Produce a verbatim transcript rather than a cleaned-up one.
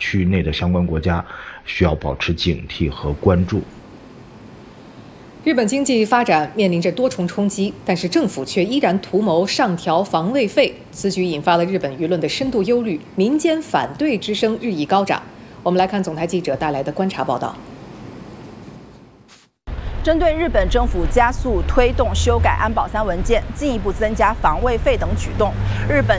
区域内的相关国家需要保持警惕和关注。 日本经济发展面临着多重冲击，但是政府却依然图谋上调防卫费，此举引发了日本舆论的深度忧虑，民间反对之声日益高涨。我们来看总台记者带来的观察报道。 针对日本政府加速推动修改安保三文件，进一步增加防卫费等举动，日本